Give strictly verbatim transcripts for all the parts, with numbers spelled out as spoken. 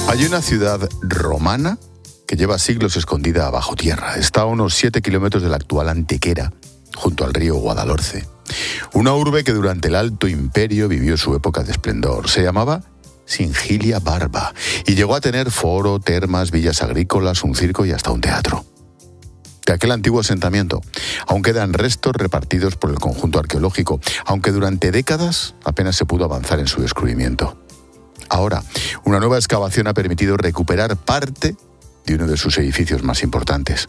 Hay una ciudad romana que lleva siglos escondida bajo tierra. Está a unos siete kilómetros de la actual Antequera, junto al río Guadalhorce. Una urbe que durante el Alto Imperio vivió su época de esplendor. Se llamaba Singilia Barba y llegó a tener foro, termas, villas agrícolas, un circo y hasta un teatro. De aquel antiguo asentamiento aún quedan restos repartidos por el conjunto arqueológico, aunque durante décadas apenas se pudo avanzar en su descubrimiento. Ahora, una nueva excavación ha permitido recuperar parte de uno de sus edificios más importantes.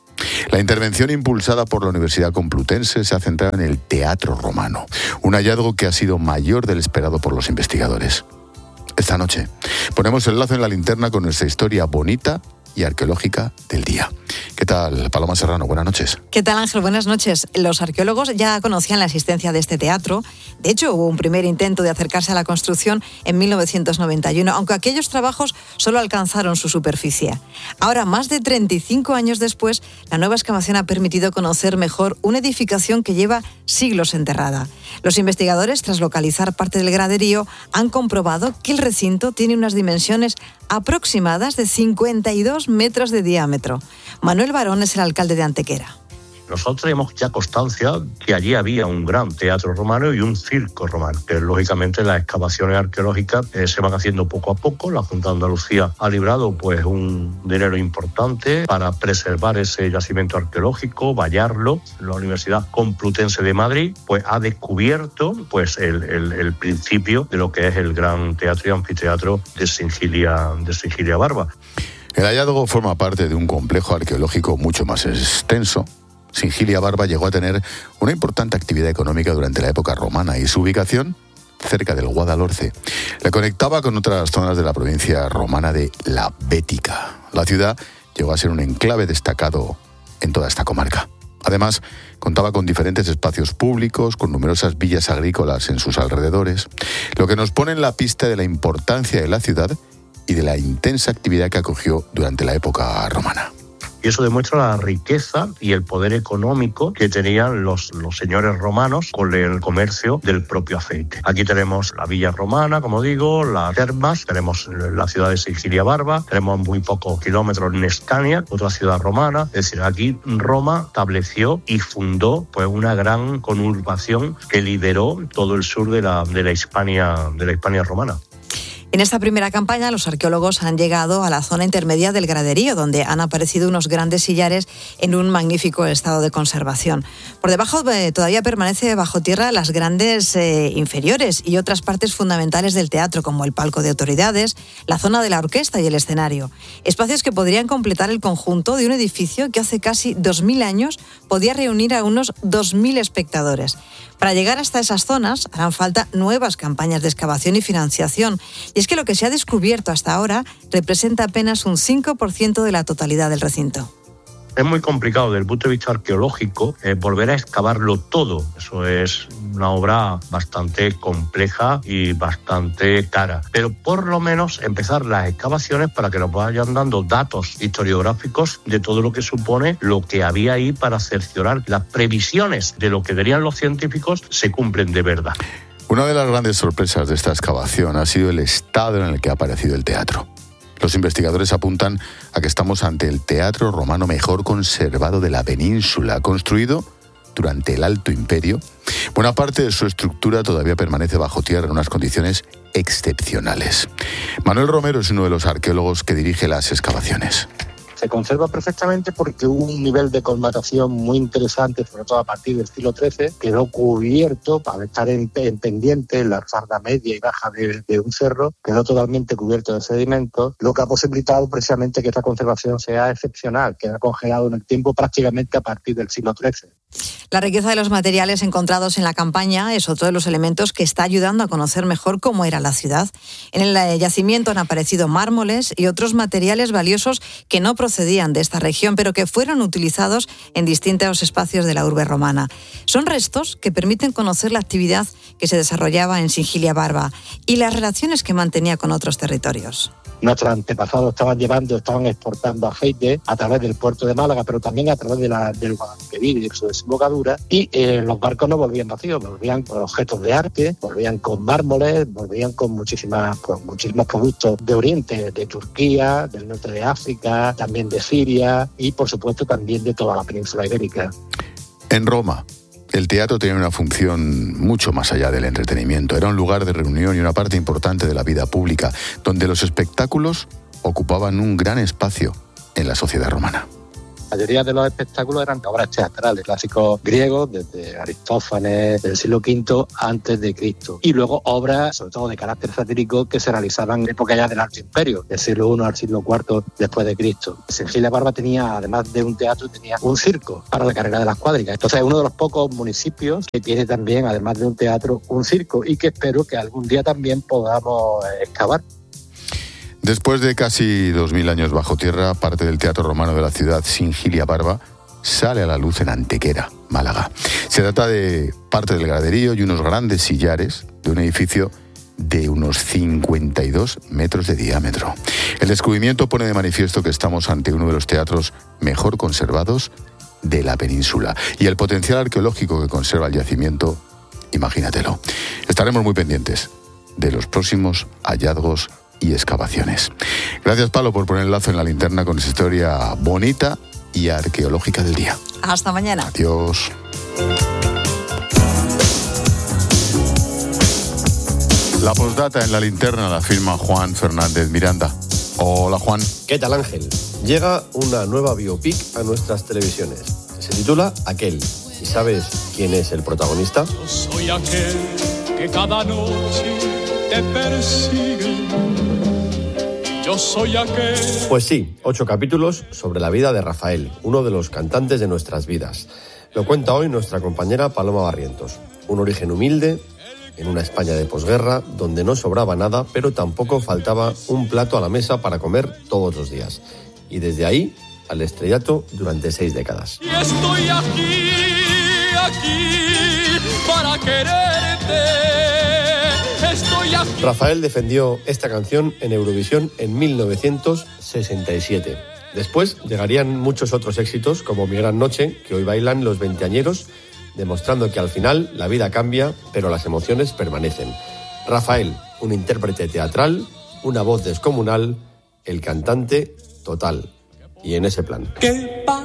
La intervención impulsada por la Universidad Complutense se ha centrado en el Teatro Romano, un hallazgo que ha sido mayor del esperado por los investigadores. Esta noche ponemos el lazo en la linterna con nuestra historia bonita y arqueológica del día. ¿Qué tal, Paloma Serrano? Buenas noches. ¿Qué tal, Ángel? Buenas noches. Los arqueólogos ya conocían la existencia de este teatro. De hecho, hubo un primer intento de acercarse a la construcción en mil novecientos noventa y uno, aunque aquellos trabajos solo alcanzaron su superficie. Ahora, más de treinta y cinco años después, la nueva excavación ha permitido conocer mejor una edificación que lleva siglos enterrada. Los investigadores, tras localizar parte del graderío, han comprobado que el recinto tiene unas dimensiones aproximadas de cincuenta y dos metros de diámetro. Manuel Barón es el alcalde de Antequera. Nosotros tenemos ya constancia que allí había un gran teatro romano y un circo romano, que lógicamente las excavaciones arqueológicas eh, se van haciendo poco a poco. La Junta de Andalucía ha librado pues un dinero importante para preservar ese yacimiento arqueológico, vallarlo. La Universidad Complutense de Madrid pues ha descubierto pues el, el, el principio de lo que es el gran teatro y anfiteatro de Singilia, de Singilia Barba. El hallazgo forma parte de un complejo arqueológico mucho más extenso. Singilia Barba llegó a tener una importante actividad económica durante la época romana y su ubicación, cerca del Guadalhorce, la conectaba con otras zonas de la provincia romana de la Bética. La ciudad llegó a ser un enclave destacado en toda esta comarca. Además, contaba con diferentes espacios públicos, con numerosas villas agrícolas en sus alrededores, lo que nos pone en la pista de la importancia de la ciudad y de la intensa actividad que acogió durante la época romana. Y eso demuestra la riqueza y el poder económico que tenían los, los señores romanos con el comercio del propio aceite. Aquí tenemos la villa romana, como digo, las termas, tenemos la ciudad de Singilia Barba, tenemos muy pocos kilómetros Nescania, otra ciudad romana. Es decir, aquí Roma estableció y fundó pues una gran conurbación que lideró todo el sur de la, de la Hispania, de la Hispania romana. En esta primera campaña, los arqueólogos han llegado a la zona intermedia del graderío, donde han aparecido unos grandes sillares en un magnífico estado de conservación. Por debajo eh, todavía permanece bajo tierra las grandes eh, inferiores y otras partes fundamentales del teatro, como el palco de autoridades, la zona de la orquesta y el escenario. Espacios que podrían completar el conjunto de un edificio que hace casi dos mil años podía reunir a unos dos mil espectadores. Para llegar hasta esas zonas harán falta nuevas campañas de excavación y financiación. Y es que lo que se ha descubierto hasta ahora representa apenas un cinco por ciento de la totalidad del recinto. Es muy complicado desde el punto de vista arqueológico eh, volver a excavarlo todo. Eso es una obra bastante compleja y bastante cara. Pero por lo menos empezar las excavaciones para que nos vayan dando datos historiográficos de todo lo que supone lo que había ahí, para cerciorar las previsiones de lo que dirían los científicos se cumplen de verdad. Una de las grandes sorpresas de esta excavación ha sido el estado en el que ha aparecido el teatro. Los investigadores apuntan a que estamos ante el teatro romano mejor conservado de la península, construido durante el Alto Imperio. Buena parte de su estructura todavía permanece bajo tierra en unas condiciones excepcionales. Manuel Romero es uno de los arqueólogos que dirige las excavaciones. Se conserva perfectamente porque hubo un nivel de colmatación muy interesante, sobre todo a partir del siglo trece, quedó cubierto, para estar en, en pendiente, en la farda media y baja de, de un cerro, quedó totalmente cubierto de sedimentos, lo que ha posibilitado precisamente que esta conservación sea excepcional, queda congelado en el tiempo prácticamente a partir del siglo trece. La riqueza de los materiales encontrados en la campaña es otro de los elementos que está ayudando a conocer mejor cómo era la ciudad. En el yacimiento han aparecido mármoles y otros materiales valiosos que no procedían de esta región, pero que fueron utilizados en distintos espacios de la urbe romana. Son restos que permiten conocer la actividad que se desarrollaba en Singilia Barba y las relaciones que mantenía con otros territorios. nuestros antepasados estaban llevando, estaban exportando aceite a través del puerto de Málaga, pero también a través de la, del Guadalquivir y de su desembocadura, y eh, los barcos no volvían vacíos, volvían con objetos de arte, volvían con mármoles, volvían con muchísimas, con muchísimos productos de Oriente, de Turquía, del norte de África, también de Siria y, por supuesto, también de toda la península ibérica. En Roma, el teatro tenía una función mucho más allá del entretenimiento. Era un lugar de reunión y una parte importante de la vida pública, donde los espectáculos ocupaban un gran espacio en la sociedad romana. La mayoría de los espectáculos eran obras teatrales, clásicos griegos, desde Aristófanes, del siglo quinto antes de Cristo. Y luego obras, sobre todo de carácter satírico, que se realizaban en época ya del Alto Imperio, del siglo primero al siglo cuarto después de Cristo. Singilia Barba tenía, además de un teatro, tenía un circo para la carrera de las cuadrigas. Entonces es uno de los pocos municipios que tiene también, además de un teatro, un circo, y que espero que algún día también podamos excavar. Después de casi dos mil años bajo tierra, parte del teatro romano de la ciudad, Singilia Barba, sale a la luz en Antequera, Málaga. Se trata de parte del graderío y unos grandes sillares de un edificio de unos cincuenta y dos metros de diámetro. El descubrimiento pone de manifiesto que estamos ante uno de los teatros mejor conservados de la península. Y el potencial arqueológico que conserva el yacimiento, imagínatelo. Estaremos muy pendientes de los próximos hallazgos y excavaciones. Gracias, Palo, por poner el lazo en la linterna con esa historia bonita y arqueológica del día. Hasta mañana. Adiós. La postdata en la linterna la firma Juan Fernández Miranda. Hola, Juan. ¿Qué tal, Ángel? Llega una nueva biopic a nuestras televisiones. Se titula Aquel. ¿Y sabes quién es el protagonista? Yo soy aquel que cada noche te persigue. Yo soy aquel. Pues sí, ocho capítulos sobre la vida de Rafael, uno de los cantantes de nuestras vidas. Lo cuenta hoy nuestra compañera Paloma Barrientos. Un origen humilde, en una España de posguerra, donde no sobraba nada, pero tampoco faltaba un plato a la mesa para comer todos los días. Y desde ahí, al estrellato durante seis décadas. Y estoy aquí, aquí, para quererte. Estoy aquí. Rafael defendió esta canción en Eurovisión en mil novecientos sesenta y siete. Después llegarían muchos otros éxitos, como Mi Gran Noche, que hoy bailan los veinteañeros, demostrando que al final la vida cambia, pero las emociones permanecen. Rafael, un intérprete teatral, una voz descomunal, el cantante total. Y en ese plan. ¿Qué